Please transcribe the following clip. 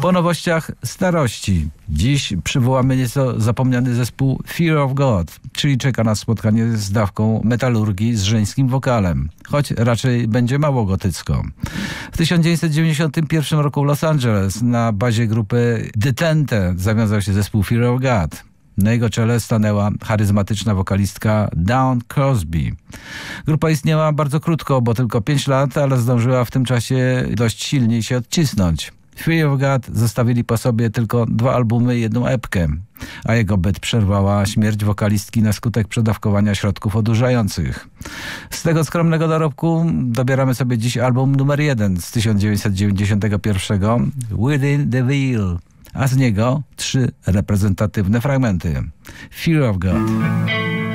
Po nowościach starości. Dziś przywołamy nieco zapomniany zespół Fear of God, czyli czeka nas spotkanie z dawką metalurgii z żeńskim wokalem, choć raczej będzie mało gotycko. W 1991 roku w Los Angeles na bazie grupy Detente zawiązał się zespół Fear of God. Na jego czele stanęła charyzmatyczna wokalistka Dawn Crosby. Grupa istniała bardzo krótko, bo tylko 5 lat, ale zdążyła w tym czasie dość silnie się odcisnąć. Fear of God zostawili po sobie tylko 2 albumy i 1 epkę, a jego byt przerwała śmierć wokalistki na skutek przedawkowania środków odurzających. Z tego skromnego dorobku dobieramy sobie dziś album numer 1 z 1991, Within the Veil, a z niego 3 reprezentatywne fragmenty. Fear of God.